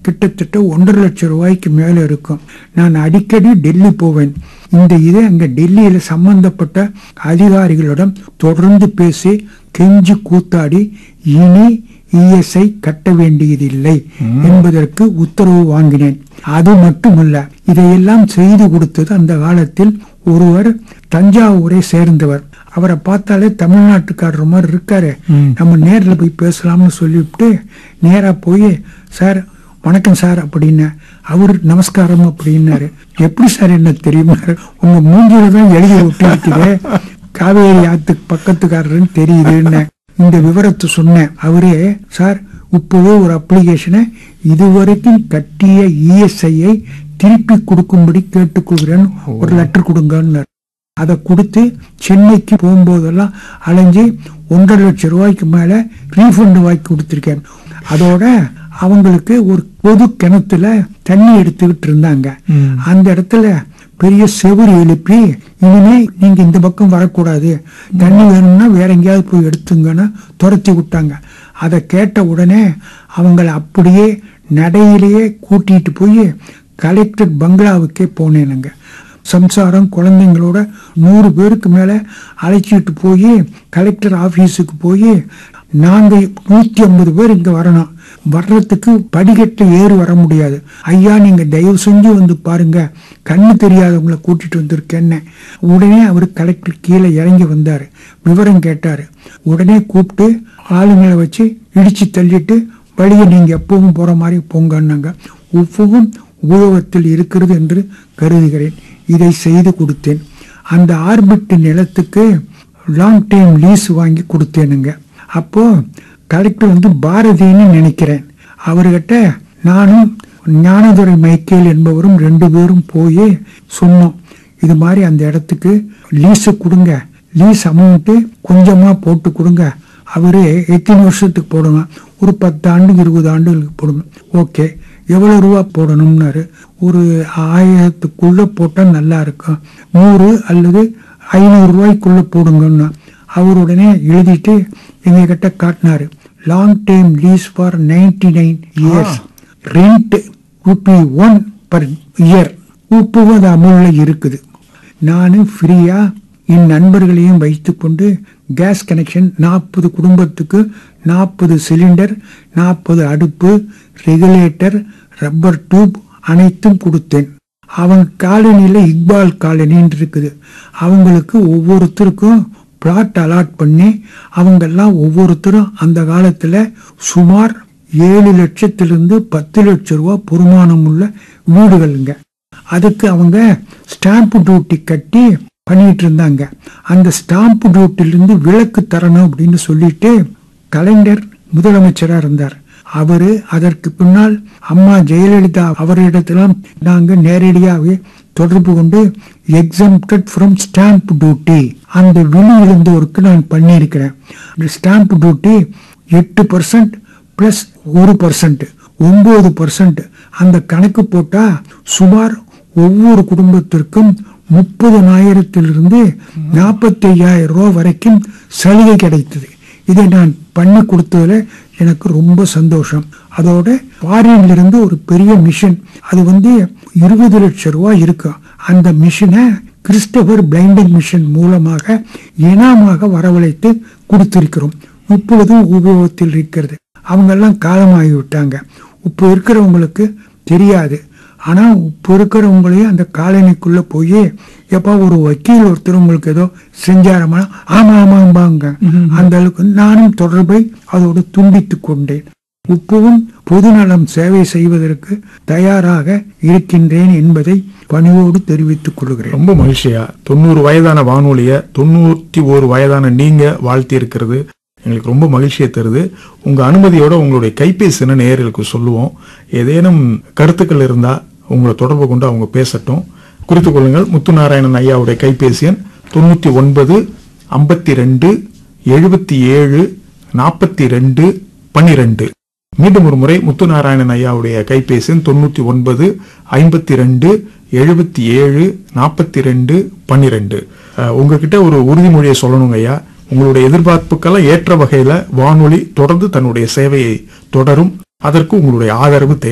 கிட்டத்தட்ட 1.5 லட்சம் ரூபாய்க்கு மேல இருக்கும். நான் அடிக்கடி டெல்லி போவேன். இந்த இதை அங்க டெல்லியில சம்பந்தப்பட்ட அதிகாரிகளிடம் தொடர்ந்து பேசி கெஞ்சி கூத்தாடி இனி இஎஸ்ஐ கட்ட வேண்டியதில்லை என்பதற்கு உத்தரவு வாங்கினேன். அது மட்டுமல்ல, இதையெல்லாம் செய்து கொடுத்தது அந்த காலத்தில் ஒருவர் தஞ்சாவூரை சேர்ந்தவர். அவரை பார்த்தாலே தமிழ்நாட்டுக்காரர் மாதிரி இருக்காரு. நம்ம நேர்ல போய் பேசலாம்னு சொல்லிவிட்டு நேரா போய், சார் வணக்கம் சார் அப்படின்னு. அவரு நமஸ்காரம் அப்படின்னாரு. எப்படி சார் என்ன தெரியுமாரு? உங்க மூஞ்சில தான் எழுதி விட்டு காவேரி ஆத்துக்கு பக்கத்துக்காரருன்னு தெரியுதுன்னு இந்த விவரத்தை சொன்னேன். அவரே, சார் இப்பவே ஒரு அப்ளிகேஷனை இதுவரைக்கும் கட்டிய இஎஸ்ஐயை திருப்பி கொடுக்கும்படி கேட்டுக்கொள்கிறேன்னு ஒரு லெட்டர் கொடுங்கன்னு. அதை கொடுத்து சென்னைக்கு போகும்போதெல்லாம் அலைஞ்சி 1.5 லட்சம் ரூபாய்க்கு மேல ரீஃபண்ட் வாங்கி கொடுத்துருக்கேன். அதோட அவங்களுக்கு ஒரு பொது கிணத்துல தண்ணி எடுத்துக்கிட்டு இருந்தாங்க. அந்த இடத்துல பெரிய செவுறு எழுப்பி, இனிமே நீங்க இந்த பக்கம் வரக்கூடாது, தண்ணி வேணும்னா வேற எங்கேயாவது போய் எடுத்துங்கன்னு துரத்தி விட்டாங்க. அதை கேட்ட உடனே அவங்கள அப்படியே நடையிலேயே கூட்டிட்டு போய் கலெக்டர் பங்களாவுக்கே போனேனுங்க. சம்சாரம் குழந்தைங்களோட 100 பேருக்கு மேல அழைச்சிட்டு போய் கலெக்டர் ஆபீஸுக்கு போய், நாங்க 150 பேர் இங்க வரணும், வர்றதுக்கு படிக்கட்டு ஏறி வர முடியாது, ஐயா நீங்க தயவு செஞ்சு வந்து பாருங்க, கண்ணு தெரியாதவங்களை கூட்டிட்டு வந்திருக்கேன்னு. உடனே அவர் கலெக்டர் கீழே இறங்கி வந்தாரு, விவரம் கேட்டாரு. உடனே கூப்பிட்டு ஆளுங்களை வச்சு இடிச்சு தள்ளிட்டு வழியை நீங்க எப்பவும் போற மாதிரி போங்கன்னாங்க. உப்புவும் உபயோகத்தில் இருக்கிறது என்று கருதுகிறேன். இதை செய்து கொடுத்தேன். அந்த ஆர்பிட் நிலத்துக்கு லாங் டைம் லீஸ் வாங்கி கொடுத்தேனுங்க. அப்போ கலெக்டர் பாரதின்னு நினைக்கிறேன். அவர்கிட்ட நானும் ஞானதுரை மைக்கேல் என்பவரும் 2 பேரும் போய் சொன்னோம், இது மாதிரி அந்த இடத்துக்கு லீஸு கொடுங்க, லீஸ் அமௌண்ட்டு கொஞ்சமா போட்டு கொடுங்க, அவரு எத்தனை வருஷத்துக்கு போடணும், ஒரு 10 ஆண்டு 20 ஆண்டுகளுக்கு போடணும். ஓகே, எவ்வளவு ரூபா போடணும்னாரு. ஒரு 1000க்குள்ள போட்டா நல்லா இருக்கும், 100 அல்லது 500 ரூபாய்க்குள்ள போடுங்கன்னா. அவர் உடனே எழுதிட்டு எங்க கிட்ட காட்டினாரு. Long time lease for 99 years, rent ₹1 per year. உப்புவது அமுல்ல இருக்குது. நானும் ஃப்ரீயா என் நண்பர்களையும் வைத்துக்கொண்டு கேஸ் கனெக்ஷன் 40 குடும்பத்துக்கு 40 சிலிண்டர், 40 அடுப்பு, ரெகுலேட்டர், ரப்பர் டியூப் அனைத்தும் கொடுத்தேன். அவங்க காலனியில இக்பால் காலனின்னு இருக்குது. அவங்களுக்கு ஒவ்வொருத்தருக்கும் பிளாட் அலாட் பண்ணி அவங்கெல்லாம் ஒவ்வொருத்தரும் அந்த காலத்துல சுமார் 7 லட்சத்திலிருந்து 10 லட்சம் ரூபாய் பொறுமானம் உள்ள வீடுகளுங்க. அதுக்கு அவங்க ஸ்டாம்ப் டியூட்டி கட்டி பண்ணிட்டு இருந்தாங்க. அந்த ஸ்டாம்ப் டியூட்டிலிருந்து விலக்கு தரணும் அப்படின்னு சொல்லிட்டு கலைஞர் முதலமைச்சரா இருந்தார். அவரு அதற்கு பின்னால் அம்மா ஜெயலலிதா அவரிடத்திலாம் நாங்க நேரடியாகவே தொடர்பு கொண்டு எக்ஸம்ப்டட் ஃப்ரம் ஸ்டாம்ப் டியூட்டி அந்த விழியிலிருந்தோருக்கு நான் பண்ணியிருக்கிறேன். Stamp duty 8% plus 1%, 9%. அந்த கணக்கு போட்டா சுமார் ஒவ்வொரு குடும்பத்திற்கும் 30,000 45,000 ரூபாய் வரைக்கும் சலுகை கிடைத்தது. இதை நான் பண்ணி கொடுத்ததுல எனக்கு ரொம்ப சந்தோஷம். அதோட ஃபாரின்ல இருந்து ஒரு பெரிய மிஷின், அது 20 லட்சம் ரூபாய் இருக்கு. அந்த மிஷினை கிறிஸ்டபர் பிளைண்டிங் மிஷன் மூலமாக இனாமாக வரவழைத்து கொடுத்திருக்கிறோம். இப்பொழுதும் உபயோகத்தில் இருக்கிறது. அவங்க எல்லாம் காலமாகி விட்டாங்க. இப்போ இருக்கிறவங்களுக்கு தெரியாது. ஆனா இப்போ இருக்கிறவங்களையும் அந்த காலனிக்குள்ள போய், எப்ப ஒரு வக்கீல் ஒருத்தர் உங்களுக்கு ஏதோ செஞ்சாரமா, ஆமா ஆமாம்பாங்க. அந்த அளவுக்கு நானும் தொடர்பை அதோடு துண்டித்து கொண்டேன். இப்பவும் பொதுநலம் சேவை செய்வதற்கு தயாராக இருக்கின்றேன் என்பதை பணிவோடு தெரிவித்துக் கொள்கிறேன். ரொம்ப மகிழ்ச்சியா 90 வயதான வானொலிய 91 வயதான நீங்க வாழ்த்தி இருக்கிறது எங்களுக்கு ரொம்ப மகிழ்ச்சியை தருது. உங்க அனுமதியோட உங்களுடைய கைபேசி நேயர்களுக்கு சொல்லுவோம். ஏதேனும் கருத்துக்கள் இருந்தா உங்களை தொடர்பு கொண்டு அவங்க பேசட்டும். குறித்துக் கொள்ளுங்கள். முத்துநாராயணன் ஐயாவுடைய கைபேசி எண் 99 52 77 42 12. மீண்டும் ஒரு முறை முத்துநாராயணன் ஐயாவுடைய கைபேசி எண் 99 52 77 42 12. உங்ககிட்ட ஒரு உறுதிமொழியை சொல்லணுங்க ஐயா. உங்களுடைய எதிர்பார்ப்புக்கெல்லாம் ஏற்ற வகையில வானொலி தொடர்ந்து தன்னுடைய சேவையை தொடரும். அதற்கு உங்களுடைய ஆதரவு தேவை.